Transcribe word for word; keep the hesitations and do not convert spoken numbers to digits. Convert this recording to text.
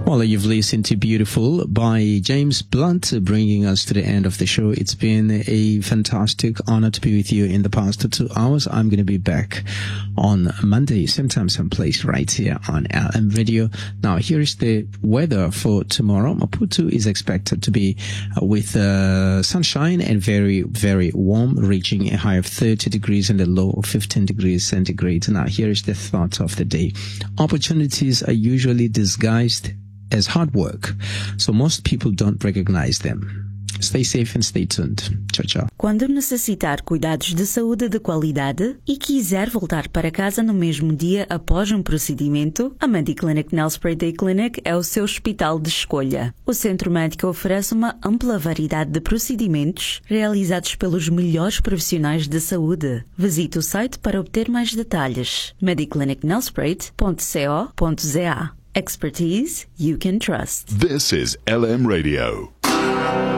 Well, you've listened to Beautiful by James Blunt, bringing us to the end of the show. It's been a fantastic honor to be with you in the past two hours. I'm going to be back on Monday, same time, same place, right here on L M Radio. Now, here is the weather for tomorrow. Maputo is expected to be with uh, sunshine and very, very warm, reaching a high of thirty degrees and a low of fifteen degrees centigrade. Now, here is the thought of the day. Opportunities are usually disguised as hard work, so most people don't recognize them. Stay safe and stay tuned. Tchau, tchau. Quando necessitar cuidados de saúde de qualidade e quiser voltar para casa no mesmo dia após um procedimento, a Mediclinic Nelspruit Day Clinic é o seu hospital de escolha. O centro médico oferece uma ampla variedade de procedimentos realizados pelos melhores profissionais de saúde. Visite o site para obter mais detalhes. mediclinic nelspruit ponto co ponto za. Expertise you can trust. This is L M Radio.